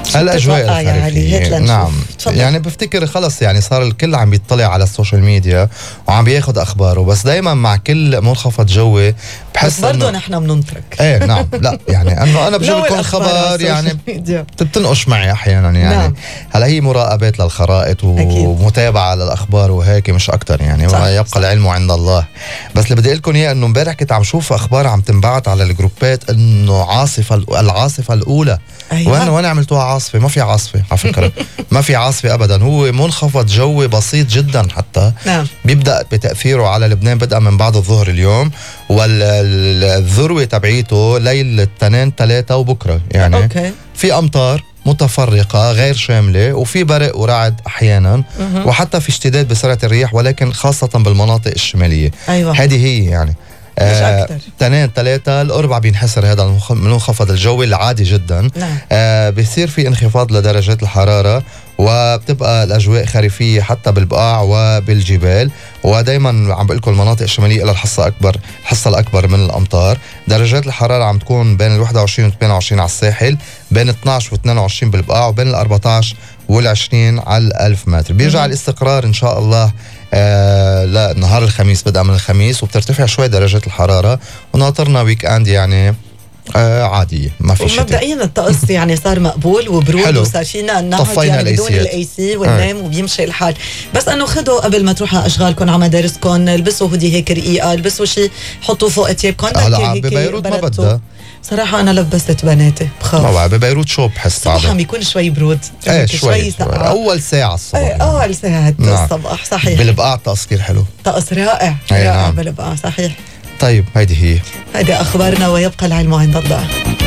الأجواء الخريفية. نعم يعني بفتكر خلص يعني صار الكل عم بيطلع على السوشيال ميديا وعم بياخد أخباره، بس دايما مع كل منخفض جوي بحس برضه نحن بننطرك. ايه نعم لا يعني انه انا بجيب لكم خبر يعني بتنقش معي احيانا يعني. نعم. هلا هي مراقبات للخرائط ومتابعه للاخبار وهيك مش اكتر يعني، وما يبقى العلم عند الله. بس اللي بدي اقول لكم اياه انه امبارح كنت عم شوف اخبار عم تنبعت على الجروبات انه العاصفه الاولى. أيوة. وانا عملتوها عاصفه، ما في عاصفه على فكره. ما في عاصفه ابدا، هو منخفض جوي بسيط جدا حتى. نعم. بيبدا بتاثيره على لبنان بدءا من بعد الظهر اليوم، والذروه تبعيته ليل الاثنين 3 وبكره يعني. أوكي. في امطار متفرقه غير شامله، وفي برق ورعد احيانا، وحتى في اشتداد بسرعه الرياح، ولكن خاصه بالمناطق الشماليه. أيوة. هذه هي يعني مش أكتر. 2-3 الأربع بينحسر هذا المنخفض الجوي العادي جدا. نعم. بيصير في انخفاض لدرجات الحرارة، وبتبقى الأجواء خريفية حتى بالبقاع وبالجبال. ودايما عم بقول لكم المناطق الشمالية لها الحصة الأكبر من الأمطار. درجات الحرارة عم تكون بين 21 و28 على الساحل، بين 12 و22 بالبقاع، وبين 14 وال20 على 1000 متر. بيرجع الاستقرار إن شاء الله لا نهار الخميس، بدأ من الخميس، وبترتفع شوي درجات الحرارة، وناطرنا ويك اند يعني عادية، ما في شيء. مبدئيا الطقس يعني صار مقبول وبرود، وصار فينا النهار يعني بدون الاي سي وننام وبيمشي الحال. بس انه خدوا قبل ما تروحوا على اشغالكم على مدارسكم، البسوا هودي هيك رقيقه، البسوا شيء حطوا فوق ثيابكم. هلا ببيروت ما بدها صراحه، انا لبست بناتي بخاف. ما بعرف ببيروت شو بحس صباح عم بيكون شوي برود. شوي اول ساعه الصبح. اول ساعه الصبح صحيح. بالبقاع طقس كثير حلو، طقس رائع رائع. نعم. بالبقاع صحيح. طيب هيدي اخبارنا، ويبقى العلم عند الله.